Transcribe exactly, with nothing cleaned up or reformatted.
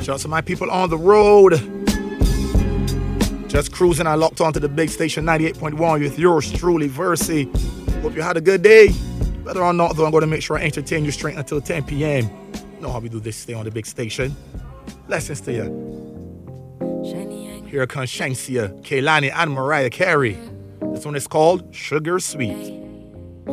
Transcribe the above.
Shout out to my people on the road. Just cruising, I locked onto the big station ninety-eight point one with yours truly, Versi. Hope you had a good day. Whether or not, though, I'm going to make sure I entertain you straight until ten p.m. You know how we do this, stay on the big station. Blessings to you. Here comes Shansia, Kehlani, and Mariah Carey. This one is called Sugar Sweet.